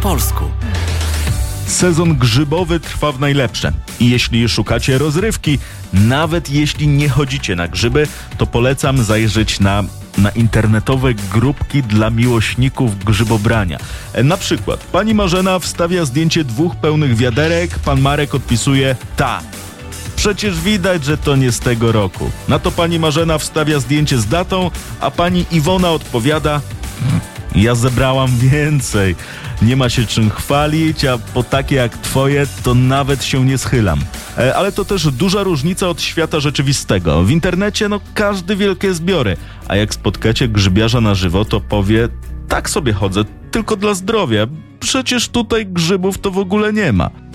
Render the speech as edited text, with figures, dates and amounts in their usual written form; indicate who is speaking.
Speaker 1: polsku.
Speaker 2: Sezon grzybowy trwa w najlepsze. I jeśli szukacie rozrywki, nawet jeśli nie chodzicie na grzyby, to polecam zajrzeć na internetowe grupki dla miłośników grzybobrania. Na przykład pani Marzena wstawia zdjęcie 2 pełnych wiaderek, pan Marek odpisuje: ta. Przecież widać, że to nie z tego roku. Na to pani Marzena wstawia zdjęcie z datą, a pani Iwona odpowiada: ja zebrałam więcej. Nie ma się czym chwalić, a po takie jak twoje to nawet się nie schylam. Ale to też duża różnica od świata rzeczywistego. W internecie każdy wielkie zbiory, a jak spotkacie grzybiarza na żywo, to powie: tak sobie chodzę, tylko dla zdrowia. Przecież tutaj grzybów to w ogóle nie ma.